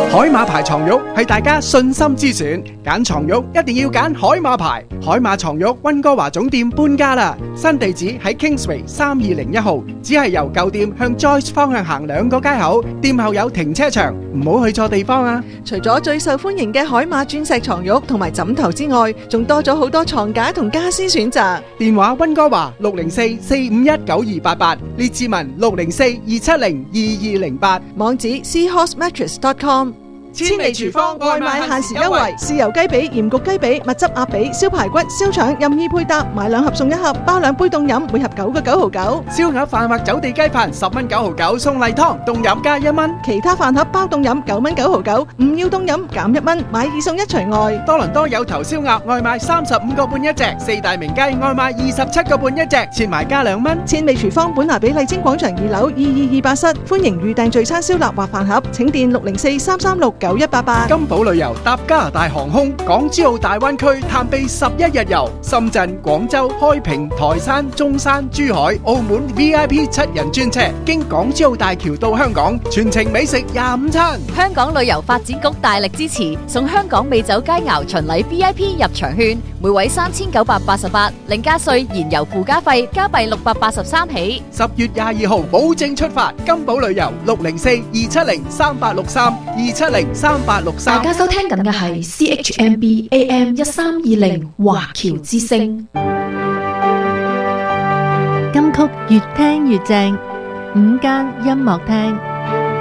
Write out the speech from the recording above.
海馬牌床褥係大家信心之選，揀床褥一定要揀海馬牌。海馬床褥溫哥華總店搬家啦，新地址喺 Kingsway 3201號，只係由舊店向 Joyce 方向行2個街口，店後有停車場，唔好去錯地方啊！ 除咗最受歡迎嘅海馬鑽石床褥同埋枕頭之外，仲多咗好多床架同家私選擇。 電話溫哥華604-451-9288，列治文604-270-2208， 網址 seahorsemattress.com。千里廚房外賣限時優惠，豉油雞髀、鹽焗雞髀、蜜汁鴨髀、燒排骨、燒腸任意配搭，買2盒送1盒，包2杯凍飲，每盒9個9毫9。 燒鵝飯或走地雞飯10蚊9毫9，送例湯凍飲加1蚊。 其他飯盒包凍飲9蚊9毫9，唔要凍飲減1蚊，買2送1除外。 多倫多有頭燒鴨外賣35個半一隻，四大名雞外賣27個半一隻，切埋加2蚊。 千里廚房本拿比麗晶廣場2樓2228室，歡迎預訂聚餐燒臘或飯盒，請電604-336-9188。 金寶旅遊搭加拿大航空港珠澳大灣區探秘11日遊，深圳、廣州、開平、台山、中山、珠海、澳門 VIP 7人專車，經港珠澳大橋到香港，全程美食25餐。 香港旅遊發展局大力支持，送香港美酒佳肴巡禮 VIP 入場券，每位3988，另加稅燃油附加費，加幣683起。 10月22號保證出發，金寶旅遊604-270-3863，270-3863。 大家收聽緊嘅係 CHMB AM 1320華僑之聲。 金曲越聽越正，午間音樂廳。